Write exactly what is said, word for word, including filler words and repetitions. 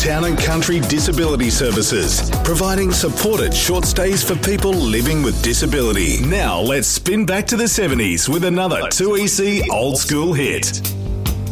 Town and Country Disability Services, providing supported short stays for people living with disability. Now let's spin back to the seventies with another two E C old school hit.